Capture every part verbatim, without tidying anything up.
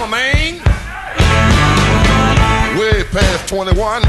on, man. Way past twenty-one.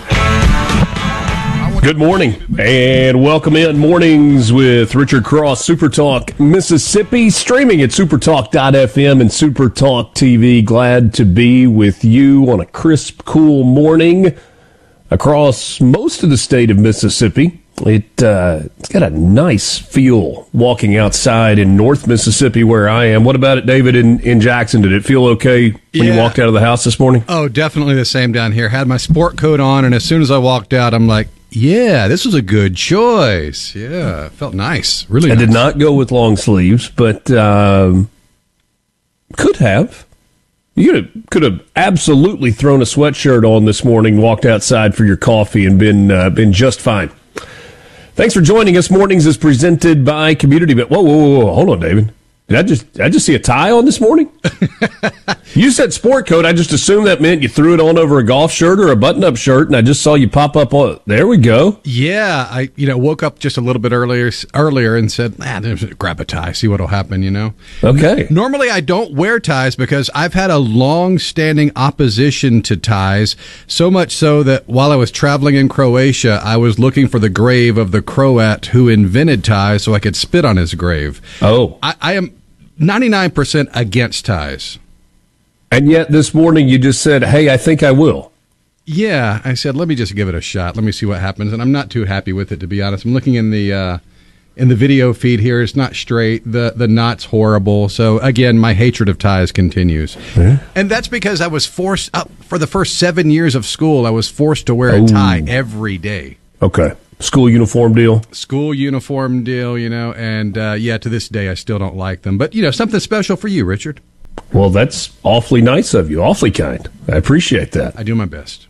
Good morning, and welcome in Mornings with Richard Cross, Supertalk Mississippi, streaming at supertalk dot f m and Supertalk T V. Glad to be with you on a crisp, cool morning across most of the state of Mississippi. It, uh, it's got a nice feel walking outside in North Mississippi where I am. What about it, David, in, in Jackson? Did it feel okay when yeah. you walked out of the house this morning? Oh, definitely the same down here. Had my sport coat on, and as soon as I walked out, I'm like, yeah, this was a good choice. Yeah, it felt nice. Really I nice. did not go with long sleeves, but um, could have. You could have, could have absolutely thrown a sweatshirt on this morning, walked outside for your coffee, and been uh, been just fine. Thanks for joining us. Mornings is presented by Community Bank. Whoa, whoa, whoa, whoa, hold on, David. Did I just did I just see a tie on this morning? You said sport coat. I just assumed that meant you threw it on over a golf shirt or a button-up shirt, and I just saw you pop up on. There we go. Yeah, I you know woke up just a little bit earlier earlier and said, ah, grab a tie, see what'll happen. You know. Okay. N- normally, I don't wear ties because I've had a long-standing opposition to ties. So much so that while I was traveling in Croatia, I was looking for the grave of the Croat who invented ties, so I could spit on his grave. Oh, I, I am ninety-nine percent against ties. And yet this morning you just said, hey, I think I will. Yeah, I said, let me just give it a shot. Let me see what happens. And I'm not too happy with it, to be honest. I'm looking in the uh, in the video feed here. It's not straight. The the knot's horrible. So, again, my hatred of ties continues. Yeah. And that's because I was forced, up for the first seven years of school, I was forced to wear a oh. tie every day. Okay. School uniform deal? School uniform deal, you know. And, uh, yeah, to this day, I still don't like them. But, you know, something special for you, Richard. Well, that's awfully nice of you. Awfully kind. I appreciate that. I do my best.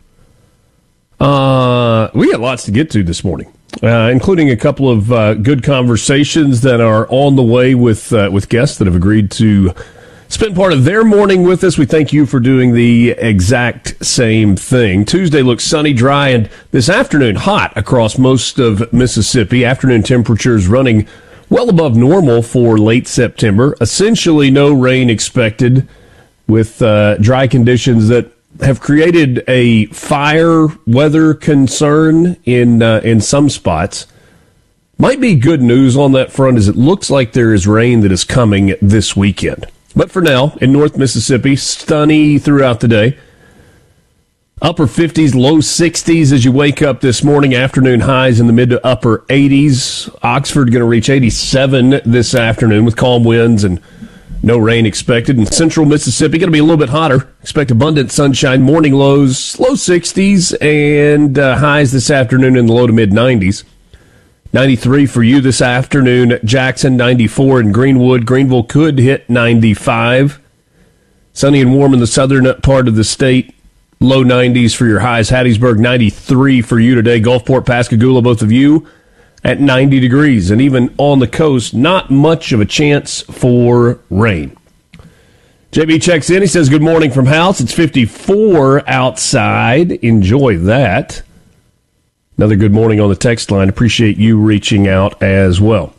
Uh, we got lots to get to this morning, uh, including a couple of uh, good conversations that are on the way with uh, with guests that have agreed to spend part of their morning with us. We thank you for doing the exact same thing. Tuesday looks sunny, dry, and this afternoon hot across most of Mississippi. Afternoon temperatures running well above normal for late September. Essentially no rain expected, with uh, dry conditions that have created a fire weather concern in uh, in some spots. Might be good news on that front, as it looks like there is rain that is coming this weekend. But for now, in North Mississippi, sunny throughout the day. Upper fifties, low sixties as you wake up this morning. Afternoon highs in the mid to upper eighties. Oxford going to reach eighty-seven this afternoon with calm winds and no rain expected. In central Mississippi, going to be a little bit hotter. Expect abundant sunshine. Morning lows, low sixties, and uh, highs this afternoon in the low to mid nineties. ninety-three for you this afternoon. Jackson, ninety-four in Greenwood. Greenville could hit ninety-five. Sunny and warm in the southern part of the state. Low nineties for your highs. Hattiesburg, ninety-three for you today. Gulfport, Pascagoula, both of you at ninety degrees. And even on the coast, not much of a chance for rain. J B checks in. He says, good morning from house. It's fifty-four outside. Enjoy that. Another good morning on the text line. Appreciate you reaching out as well.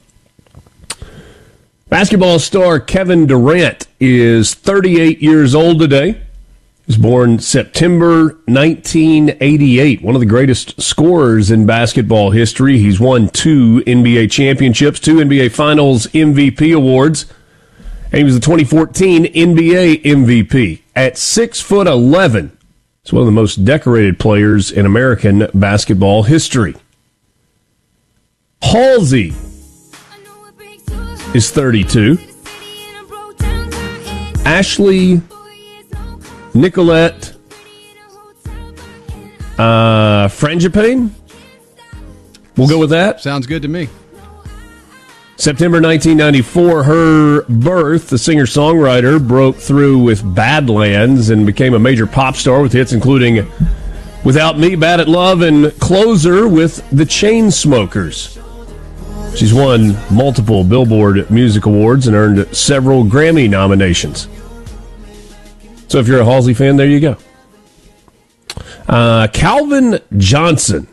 Basketball star Kevin Durant is thirty-eight years old today. He was born September nineteen eighty-eight, one of the greatest scorers in basketball history. He's won two N B A championships, two N B A Finals M V P awards, and he was the twenty fourteen N B A M V P. At six foot eleven, he's one of the most decorated players in American basketball history. Halsey is thirty-two. Ashley Nicolette uh, Frangipane? We'll go with that. Sounds good to me. September nineteen ninety-four, her birth, the singer-songwriter, broke through with Badlands and became a major pop star with hits including Without Me, Bad at Love, and Closer with the Chainsmokers. She's won multiple Billboard Music Awards and earned several Grammy nominations. So if you're a Halsey fan, there you go. Uh, Calvin Johnson.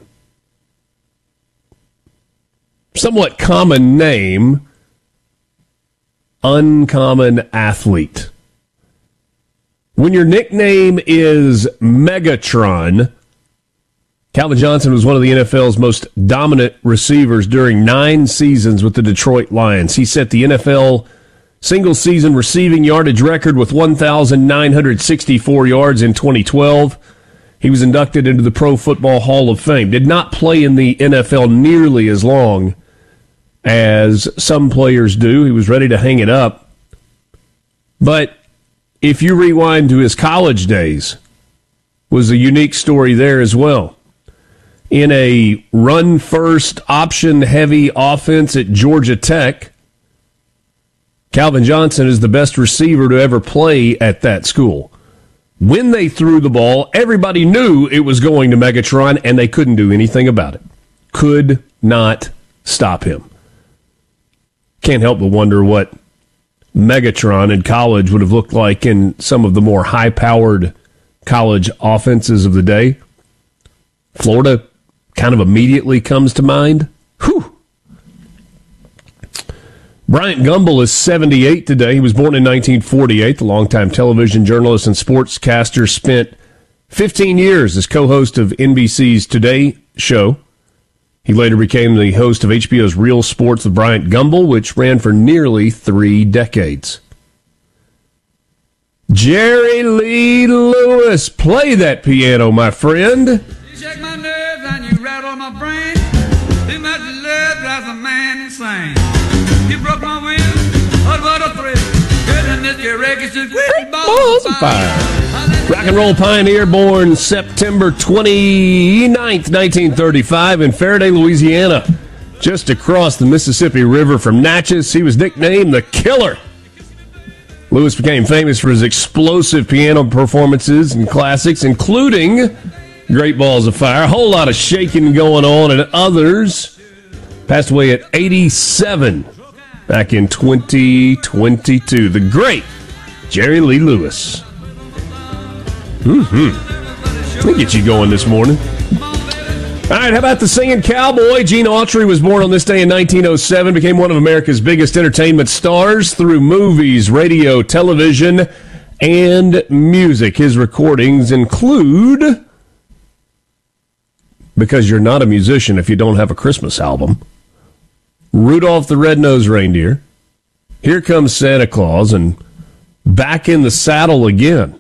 Somewhat common name, uncommon athlete. When your nickname is Megatron, Calvin Johnson was one of the N F L's most dominant receivers during nine seasons with the Detroit Lions. He set the N F L single-season receiving yardage record with one thousand nine hundred sixty-four yards in twenty twelve. He was inducted into the Pro Football Hall of Fame. Did not play in the N F L nearly as long as some players do. He was ready to hang it up. But if you rewind to his college days, was a unique story there as well. In a run-first, option-heavy offense at Georgia Tech, Calvin Johnson is the best receiver to ever play at that school. When they threw the ball, everybody knew it was going to Megatron, and they couldn't do anything about it. Could not stop him. Can't help but wonder what Megatron in college would have looked like in some of the more high-powered college offenses of the day. Florida kind of immediately comes to mind. Whew. Bryant Gumbel is seventy-eight today. He was born in nineteen forty-eight. The longtime television journalist and sportscaster spent fifteen years as co-host of N B C's Today show. He later became the host of H B O's Real Sports with Bryant Gumbel, which ran for nearly three decades. Jerry Lee Lewis, play that piano, my friend. You shake my nerves and you rattle my brain. Too much love drives a man insane. You broke my will, oh, what a thrill. Good in this your records just great balls of fire. Rock and roll pioneer born September twenty-ninth, nineteen thirty-five in Faraday, Louisiana, just across the Mississippi River from Natchez. He was nicknamed the Killer. Lewis became famous for his explosive piano performances and classics, including Great Balls of Fire, a whole lot of shaking going on, and others. Passed away at eighty-seven back in twenty twenty-two. The great Jerry Lee Lewis. Mm-hmm. We'll get you going this morning. All right, how about the singing cowboy? Gene Autry was born on this day in nineteen oh seven, became one of America's biggest entertainment stars through movies, radio, television, and music. His recordings include Because You're Not a Musician If You Don't Have a Christmas Album, Rudolph the Red-Nosed Reindeer, Here Comes Santa Claus, and Back in the Saddle Again.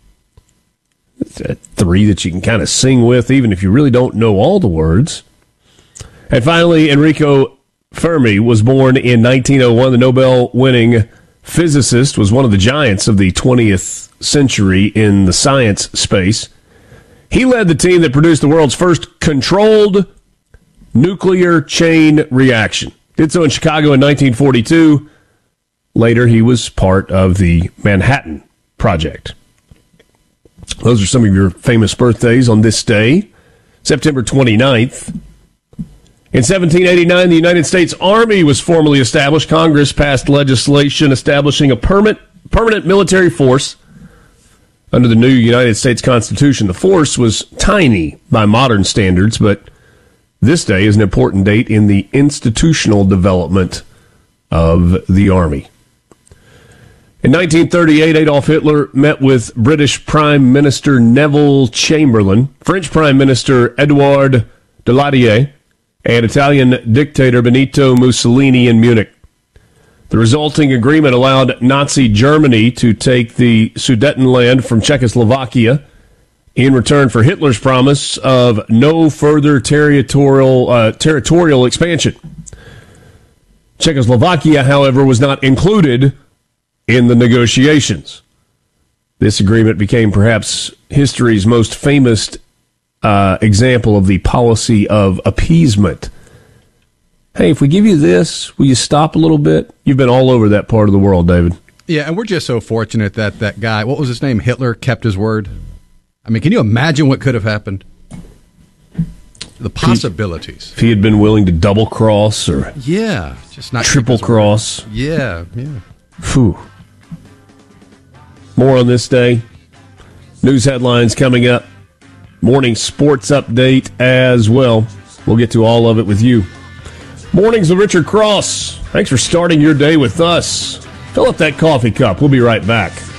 Three that you can kind of sing with, even if you really don't know all the words. And finally, Enrico Fermi was born in nineteen oh one. The Nobel-winning physicist was one of the giants of the twentieth century in the science space. He led the team that produced the world's first controlled nuclear chain reaction. Did so in Chicago in nineteen forty-two. Later, he was part of the Manhattan Project. Those are some of your famous birthdays on this day, September twenty-ninth. In seventeen eighty-nine, the United States Army was formally established. Congress passed legislation establishing a permanent, permanent military force under the new United States Constitution. The force was tiny by modern standards, but this day is an important date in the institutional development of the Army. In nineteen thirty-eight, Adolf Hitler met with British Prime Minister Neville Chamberlain, French Prime Minister Edouard Daladier, and Italian dictator Benito Mussolini in Munich. The resulting agreement allowed Nazi Germany to take the Sudetenland from Czechoslovakia in return for Hitler's promise of no further territorial uh, territorial expansion. Czechoslovakia, however, was not included in the negotiations. This agreement became perhaps history's most famous uh, example of the policy of appeasement. Hey, if we give you this, will you stop a little bit? You've been all over that part of the world, David. Yeah, and we're just so fortunate that that guy, what was his name, Hitler, kept his word. I mean, can you imagine what could have happened? The possibilities. If he had been willing to double cross or yeah, just not triple cross. Yeah, yeah. Phew. More on this day. News headlines coming up. Morning sports update as well. We'll get to all of it with you. Mornings with Richard Cross. Thanks for starting your day with us. Fill up that coffee cup. We'll be right back.